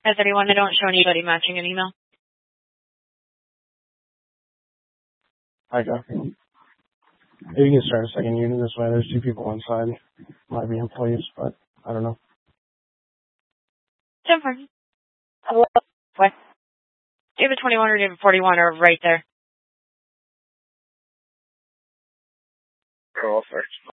Has anyone? I don't show anybody matching an email. I got you. You can start a second unit this way. There's 2 people inside. Might be employees, but I don't know. Jumper. Hello. What? David 21 or David 41 are right there. Call first.